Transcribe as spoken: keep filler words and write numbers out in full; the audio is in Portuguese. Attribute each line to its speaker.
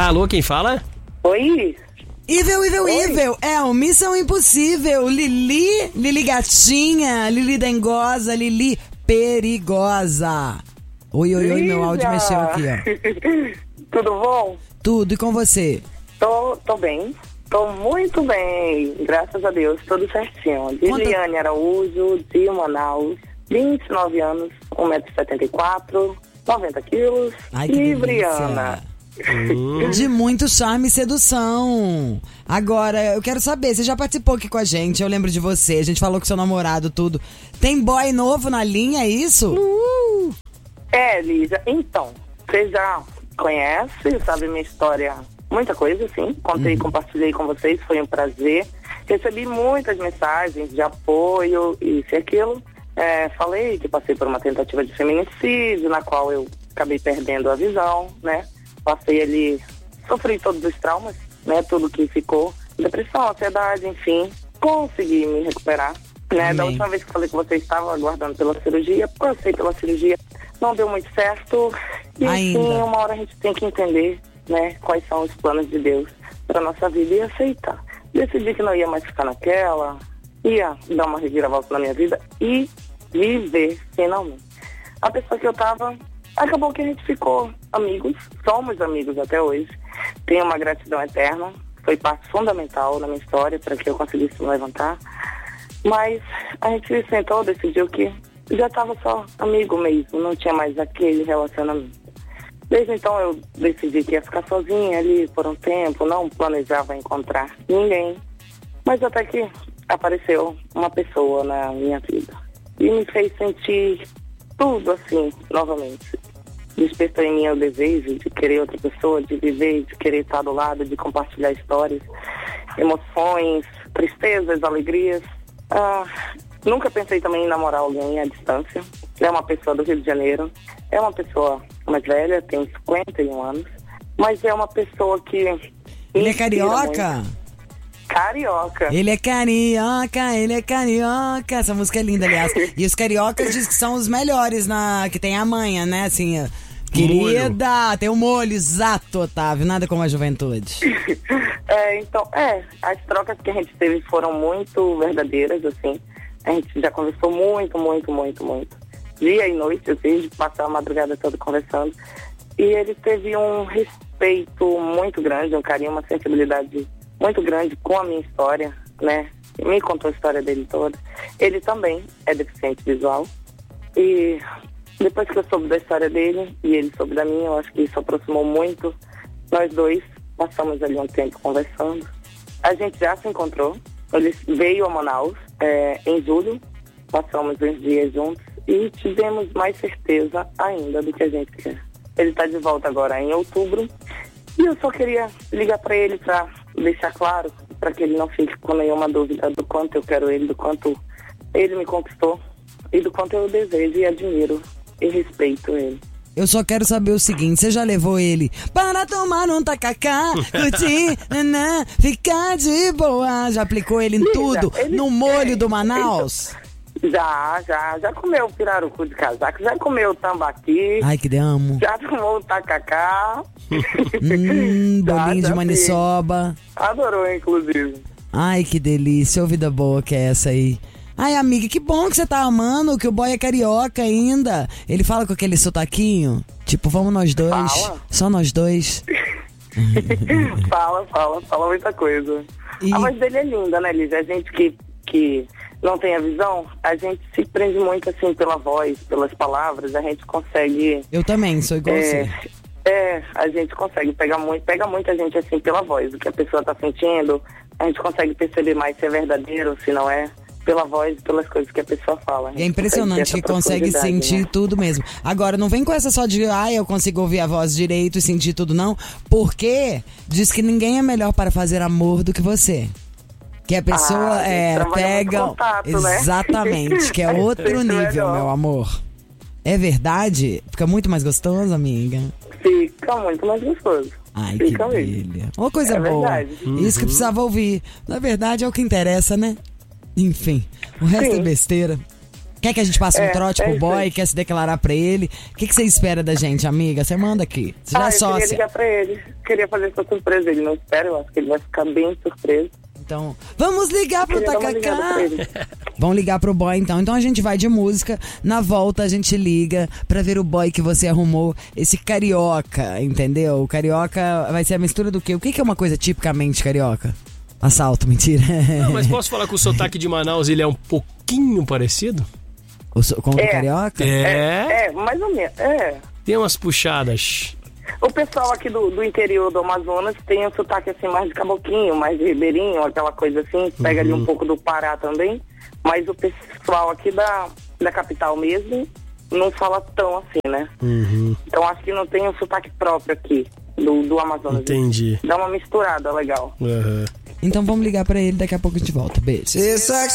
Speaker 1: Alô, quem fala?
Speaker 2: Oi.
Speaker 3: Ivel, Ivel,
Speaker 2: Oi.
Speaker 3: Ivel, é o Missão Impossível, Lili, Lili Gatinha, Lili Dengosa, Lili Perigosa. Oi, oi, oi, meu áudio mexeu aqui, ó.
Speaker 2: Tudo bom?
Speaker 3: Tudo, e com você?
Speaker 2: Tô, tô bem, tô muito bem, graças a Deus, tudo certinho. Liliane Araújo, de Manaus, vinte e nove anos, um metro e setenta e quatro, noventa quilos,
Speaker 3: Ai, que
Speaker 2: e
Speaker 3: delícia.
Speaker 2: Briana.
Speaker 3: De muito charme e sedução. Agora, eu quero saber, você já participou aqui com a gente, eu lembro de você, a gente falou com seu namorado, tudo. Tem boy novo na linha, é isso?
Speaker 2: Uh! É, Lígia, então, você já conhece, sabe minha história, muita coisa, sim. Contei e
Speaker 3: Uhum.
Speaker 2: compartilhei com vocês, foi um prazer. Recebi muitas mensagens de apoio, isso e aquilo. É, falei que passei por uma tentativa de feminicídio, na qual eu acabei perdendo a visão, né? Passei ali, sofri todos os traumas, né? Tudo que ficou, depressão, ansiedade, enfim. Consegui me recuperar, né?
Speaker 3: Amém.
Speaker 2: Da última vez que falei que você estava aguardando pela cirurgia, passei pela cirurgia, não deu muito certo. E
Speaker 3: Ainda.
Speaker 2: enfim, uma hora a gente tem que entender, né? Quais são os planos de Deus para nossa vida e aceitar. Decidi que não ia mais ficar naquela, ia dar uma reviravolta na minha vida e viver finalmente. A pessoa que eu tava, acabou que a gente ficou amigos, somos amigos até hoje. Tenho uma gratidão eterna, foi parte fundamental na minha história para que eu conseguisse me levantar. Mas a gente se sentou, decidiu que já estava só amigo mesmo, não tinha mais aquele relacionamento. Desde então eu decidi que ia ficar sozinha ali por um tempo, não planejava encontrar ninguém. Mas até que apareceu uma pessoa na minha vida e me fez sentir tudo assim, novamente. Despertou em mim o desejo de querer outra pessoa, de viver, de querer estar do lado, de compartilhar histórias, emoções, tristezas, alegrias. Ah, nunca pensei também em namorar alguém à distância. É uma pessoa do Rio de Janeiro, é uma pessoa mais velha, tem cinquenta e um anos, mas é uma pessoa que...
Speaker 3: Ele é carioca?
Speaker 2: Muito. Carioca.
Speaker 3: Ele é carioca, ele é carioca. Essa música é linda, aliás. E os cariocas dizem que são os melhores, na que tem a manha, né? Assim, querida, molho. Tem o molho, exato, Otávio. Nada como a juventude.
Speaker 2: É, então, é, as trocas que a gente teve foram muito verdadeiras, assim. A gente já conversou muito, muito, muito, muito. Dia e noite, assim, de passar a madrugada toda conversando. E ele teve um respeito muito grande, um carinho, uma sensibilidade muito grande com a minha história, né? Me contou a história dele toda. Ele também é deficiente visual. E depois que eu soube da história dele e ele soube da minha, eu acho que isso aproximou muito. Nós dois passamos ali um tempo conversando. A gente já se encontrou. Ele veio a Manaus é, em julho. Passamos uns dias juntos e tivemos mais certeza ainda do que a gente quer. Ele está de volta agora em outubro. E eu só queria ligar para ele para deixar claro, para que ele não fique com nenhuma dúvida do quanto eu quero ele, do quanto ele me conquistou e do quanto eu desejo e admiro e respeito ele.
Speaker 3: Eu só quero saber o seguinte, você já levou ele para tomar um tacacá, curtir, nanã, ficar de boa? Já aplicou ele em
Speaker 2: Liga,
Speaker 3: tudo?
Speaker 2: ele-
Speaker 3: No molho
Speaker 2: é,
Speaker 3: do Manaus?
Speaker 2: Já, já, já comeu pirarucu de casaco, já comeu tambaqui,
Speaker 3: Ai, que amo.
Speaker 2: já tomou o tacacá.
Speaker 3: Hum,
Speaker 2: Já,
Speaker 3: bolinho
Speaker 2: já
Speaker 3: de maniçoba.
Speaker 2: Adorou, inclusive.
Speaker 3: Ai, que delícia, ô vida boa que é essa aí. Ai, amiga, que bom que você tá amando, que o boy é carioca ainda. Ele fala com aquele sotaquinho, tipo, vamos nós dois,
Speaker 2: Fala.
Speaker 3: só nós dois.
Speaker 2: fala, fala, fala muita coisa.
Speaker 3: E-
Speaker 2: A voz dele é linda, né, Lígia? A gente que, que não tem a visão, a gente se prende muito, assim, pela voz, pelas palavras, a gente consegue...
Speaker 3: Eu também, sou igual
Speaker 2: É,
Speaker 3: você.
Speaker 2: é, a gente consegue pegar muito, pega muita gente, assim, pela voz, o que a pessoa tá sentindo, a gente consegue perceber mais se é verdadeiro, se não é, pela voz e pelas coisas que a pessoa fala. A
Speaker 3: E
Speaker 2: gente
Speaker 3: é impressionante
Speaker 2: consegue
Speaker 3: que
Speaker 2: ter essa
Speaker 3: consegue
Speaker 2: profundidade,
Speaker 3: sentir
Speaker 2: né?
Speaker 3: tudo mesmo. Agora, não vem com essa só de, ah, eu consigo ouvir a voz direito e sentir tudo, não. Porque diz que ninguém é melhor para fazer amor do que você. Que a pessoa
Speaker 2: Ah, a gente
Speaker 3: é,
Speaker 2: trabalha
Speaker 3: pega...
Speaker 2: muito contato, né?
Speaker 3: Exatamente, que é outro
Speaker 2: Isso é
Speaker 3: nível,
Speaker 2: melhor.
Speaker 3: meu amor. É verdade? Fica muito mais gostoso, amiga?
Speaker 2: Fica muito mais gostoso.
Speaker 3: Ai,
Speaker 2: Fica
Speaker 3: que
Speaker 2: mesmo.
Speaker 3: delícia. Uma coisa
Speaker 2: É
Speaker 3: boa.
Speaker 2: verdade.
Speaker 3: Isso que eu precisava ouvir. Na verdade, é o que interessa, né? Enfim, o resto
Speaker 2: Sim.
Speaker 3: é besteira. Quer que a gente passe um
Speaker 2: É,
Speaker 3: trote
Speaker 2: é
Speaker 3: pro
Speaker 2: isso
Speaker 3: boy?
Speaker 2: aí.
Speaker 3: Quer se declarar pra ele? O que, que você espera da gente, amiga? Você manda aqui. Você já
Speaker 2: ah,
Speaker 3: é
Speaker 2: eu queria
Speaker 3: sócia.
Speaker 2: ligar pra ele. queria fazer essa surpresa. Ele não espera, eu acho que ele vai ficar bem surpreso.
Speaker 3: Então, vamos ligar pro Tacacá. Vamos ligar pro boy, então. Então a gente vai de música. Na volta a gente liga pra ver o boy que você arrumou. Esse carioca, entendeu? O carioca vai ser a mistura do quê? O que que é uma coisa tipicamente carioca? Assalto, mentira.
Speaker 1: Não, mas posso falar que o sotaque de Manaus, ele é um pouquinho parecido?
Speaker 3: O so, com o
Speaker 2: É.
Speaker 3: carioca?
Speaker 1: É.
Speaker 2: É, é, mais ou menos. É.
Speaker 1: Tem umas puxadas.
Speaker 2: O pessoal aqui do, do interior do Amazonas tem um sotaque assim mais de caboclinho, mais de ribeirinho, aquela coisa assim, pega ali um pouco do Pará também, mas o pessoal aqui da, da capital mesmo não fala tão assim, né?
Speaker 1: Uhum.
Speaker 2: Então acho que não tem um sotaque próprio aqui do, do Amazonas.
Speaker 1: Entendi.
Speaker 2: Dá uma misturada legal.
Speaker 1: Uhum.
Speaker 3: Então vamos ligar pra ele, daqui a pouco a gente volta. Beijo.